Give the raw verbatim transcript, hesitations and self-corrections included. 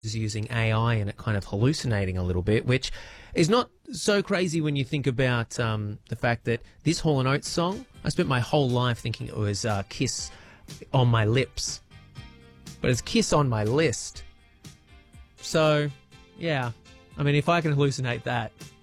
is using A I and it kind of hallucinating a little bit, which is not so crazy when you think about um, the fact that this Hall and Oates song, I spent my whole life thinking it was uh, Kiss on My Lips, but it's Kiss on My List. So, yeah, I mean, if I can hallucinate that,